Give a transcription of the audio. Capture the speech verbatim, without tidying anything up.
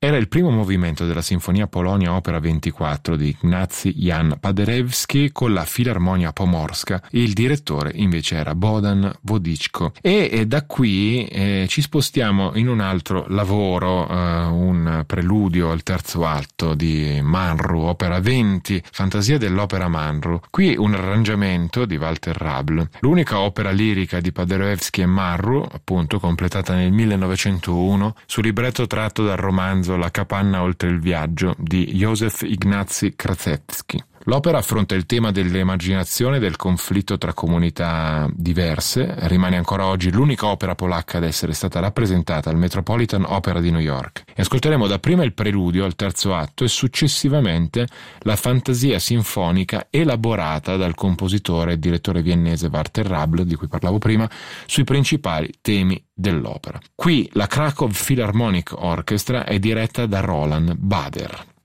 era il primo movimento della Sinfonia Polonia Opera ventiquattro di Ignacy Jan Paderewski con la Filarmonia Pomorska, e il direttore invece era Bohdan Wodiczko. E, e da qui eh, ci spostiamo in un altro lavoro, eh, un preludio al terzo atto di Manru, opera venti, Fantasia dell'opera Manru. Qui un arrangiamento di Walter Rabl, l'unica opera lirica di Paderewski e Manru, appunto completata nel millenovecentouno su libretto tratto dal romanzo La capanna oltre il viaggio di Józef Ignacy Kraszewski. L'opera affronta il tema dell'emarginazione e del conflitto tra comunità diverse. Rimane ancora oggi l'unica opera polacca ad essere stata rappresentata al Metropolitan Opera di New York. E ascolteremo dapprima il preludio al terzo atto e successivamente la fantasia sinfonica elaborata dal compositore e direttore viennese Walter Rabl, di cui parlavo prima, sui principali temi dell'opera. Qui la Krakow Philharmonic Orchestra è diretta da Roland Bader.